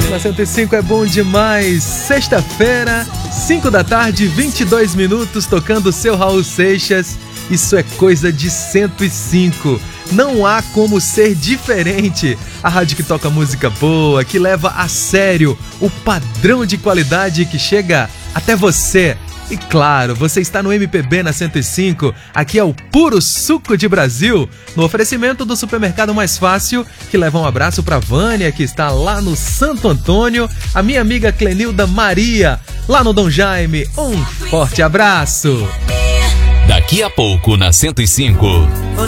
Na 105 é bom demais. Sexta-feira, 5 da tarde, 22 minutos, tocando o seu Raul Seixas. Isso é coisa de 105. Não há como ser diferente. A rádio que toca música boa, que leva a sério o padrão de qualidade que chega até você. E claro, você está no MPB na 105, aqui é o puro suco de Brasil, no oferecimento do supermercado Mais Fácil, que leva um abraço para Vânia, que está lá no Santo Antônio, a minha amiga Clenilda Maria, lá no Dom Jaime, um forte abraço. Daqui a pouco na 105.